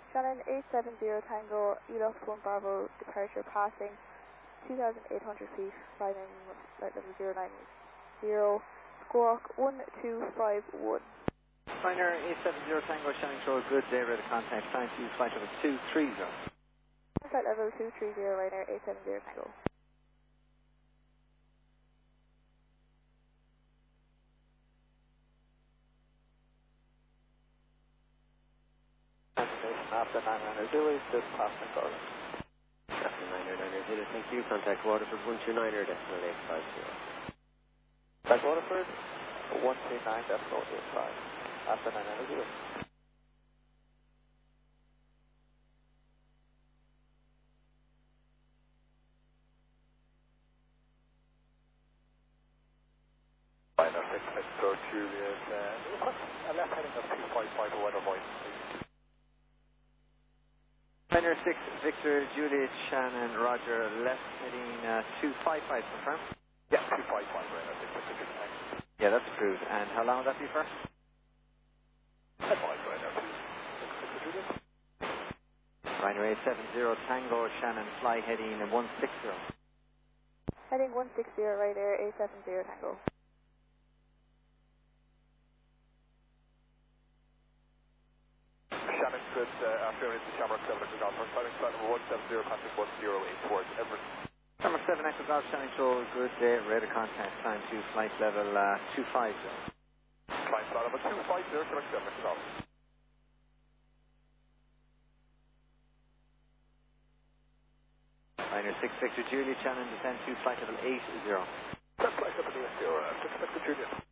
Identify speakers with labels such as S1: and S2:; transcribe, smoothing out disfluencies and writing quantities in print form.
S1: Shannon 870 Tango, Elok 1 Bravo, departure passing 2,800 feet, climbing flight level 090, squawk 1251.
S2: Ryanair 870 Tango, Shannon Show, good day, ready to contact, time to flight level 230.
S1: Flight level 230, Ryanair 870 Tango.
S3: After 900 Zulu, this passing call.
S4: After 900 Zulu, thank you. Contact Waterford 129er, decimal 850.
S3: Contact Waterford 129 decimal 85. After 900 Zulu. Final 6 Victor Juliet, left heading of 255 weather voice.
S2: Ryanair 6 Victor Juliet Shannon Roger, left heading 255, confirm?
S3: Yeah, 255 Ryanair 6 Victor Juliet.
S2: Yeah, that's approved. And how long will that be for?
S3: 5 Ryanair 6 Victor Juliet.
S2: Ryanair 870 Tango Shannon, fly heading 160.
S1: Heading 160, Ryanair 870 Tango.
S3: Shannon, good afternoon, it's Shamrock 7 Echo Golf. Climbing flight number 170, contact 108 towards Everett.
S2: Shamrock 7 Echo Golf, Shannon Show, good day, ready to contact, time to flight level 250.
S3: Climb flight number 250, Shamrock 7 Echo Golf.
S2: Ryanair 6 Victor Juliet Shannon, descend to flight level 80.
S3: Flight level 80, 6 Victor Juliet.